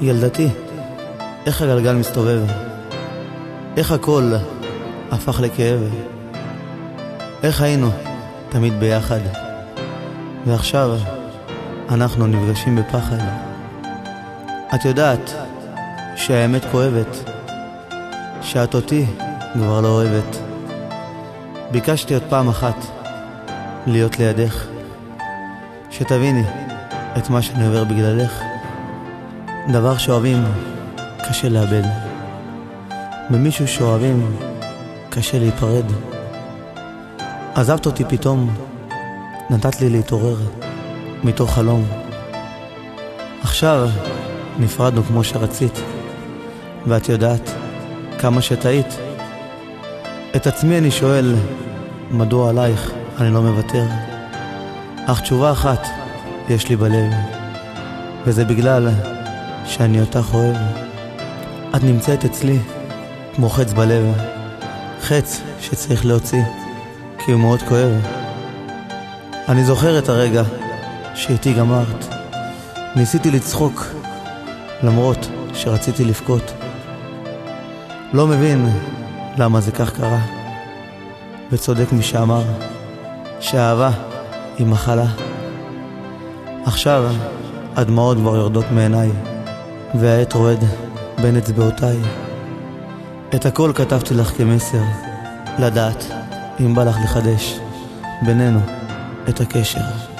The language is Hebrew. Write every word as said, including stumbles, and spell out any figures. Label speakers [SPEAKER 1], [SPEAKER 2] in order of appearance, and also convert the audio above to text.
[SPEAKER 1] ילדתי, איך הגלגל מסתובב, איך הכל הפך לכאב, איך היינו תמיד ביחד, ועכשיו אנחנו נפגשים בפחד. את יודעת שהאמת כואבת, שאת אותי כבר לא אוהבת. ביקשתי עוד פעם אחת להיות לידך, שתביני את מה שאני עובר בגללך. דבר שאוהבים קשה לאבד, ממישהו שאוהבים קשה להיפרד. עזבת אותי פתאום, נתת לי להתעורר מתוך חלום. עכשיו נפרדנו כמו שרצית, ואת יודעת כמה שטעית. את עצמי אני שואל, מדוע עלייך אני לא מוותר? אך תשובה אחת יש לי בלב, וזה בגלל שאני אותך אוהב. את נמצאת אצלי כמו חץ בלב, חץ שצריך להוציא כי הוא מאוד כואב. אני זוכר את הרגע שאיתי גמרת, ניסיתי לצחוק למרות שרציתי לבכות. לא מבין למה זה כך קרה, וצודק מי שאמר שהאהבה היא מחלה. עכשיו הדמעות כבר יורדות מעיניי, והעת רועד בין אצבעותיי. את הכל כתבתי לך כמסר, לדעת אם בא לך לחדש בינינו את הקשר.